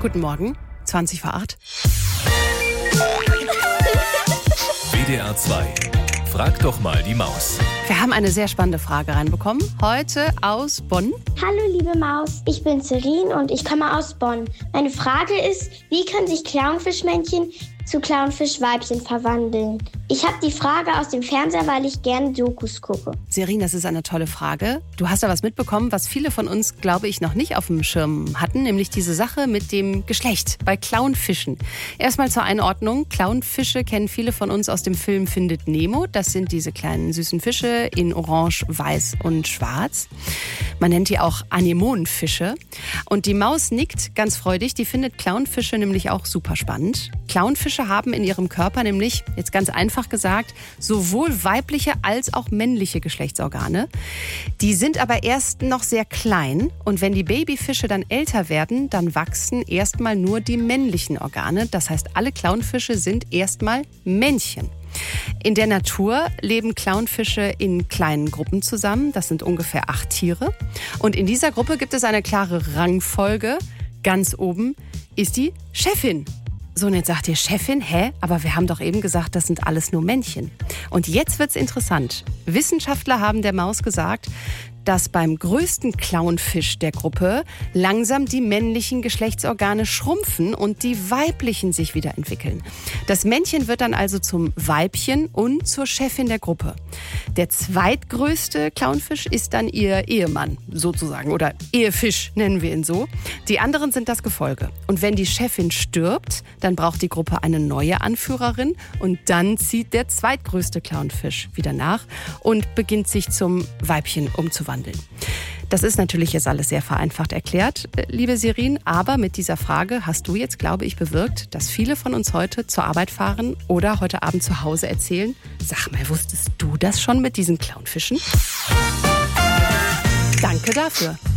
Guten Morgen, 20 vor 8. WDR 2. Frag doch mal die Maus. Wir haben eine sehr spannende Frage reinbekommen. Heute aus Bonn. Hallo liebe Maus, ich bin Celine und ich komme aus Bonn. Meine Frage ist, wie können sich Clownfischmännchen zu Clownfischweibchen verwandeln? Ich habe die Frage aus dem Fernseher, weil ich gerne Dokus gucke. Serin, das ist eine tolle Frage. Du hast da was mitbekommen, was viele von uns, glaube ich, noch nicht auf dem Schirm hatten, nämlich diese Sache mit dem Geschlecht bei Clownfischen. Erstmal zur Einordnung. Clownfische kennen viele von uns aus dem Film Findet Nemo. Das sind diese kleinen süßen Fische in Orange, Weiß und Schwarz. Man nennt die auch Anemonenfische. Und die Maus nickt ganz freudig. Die findet Clownfische nämlich auch super spannend. Clownfische haben in ihrem Körper nämlich, jetzt ganz einfach gesagt, sowohl weibliche als auch männliche Geschlechtsorgane. Die sind aber erst noch sehr klein. Und wenn die Babyfische dann älter werden, dann wachsen erstmal nur die männlichen Organe. Das heißt, alle Clownfische sind erstmal Männchen. In der Natur leben Clownfische in kleinen Gruppen zusammen. Das sind ungefähr 8 Tiere. Und in dieser Gruppe gibt es eine klare Rangfolge. Ganz oben ist die Chefin. So, und jetzt sagt ihr Chefin, aber wir haben doch eben gesagt, das sind alles nur Männchen. Und jetzt wird's interessant. Wissenschaftler haben der Maus gesagt, dass beim größten Clownfisch der Gruppe langsam die männlichen Geschlechtsorgane schrumpfen und die weiblichen sich wieder entwickeln. Das Männchen wird dann also zum Weibchen und zur Chefin der Gruppe. Der zweitgrößte Clownfisch ist dann ihr Ehemann sozusagen oder Ehefisch nennen wir ihn so. Die anderen sind das Gefolge. Und wenn die Chefin stirbt, dann braucht die Gruppe eine neue Anführerin und dann zieht der zweitgrößte Clownfisch wieder nach und beginnt sich zum Weibchen umzuwandeln. Das ist natürlich jetzt alles sehr vereinfacht erklärt, liebe Serin, aber mit dieser Frage hast du jetzt, glaube ich, bewirkt, dass viele von uns heute zur Arbeit fahren oder heute Abend zu Hause erzählen, sag mal, wusstest du das schon mit diesen Clownfischen? Danke dafür.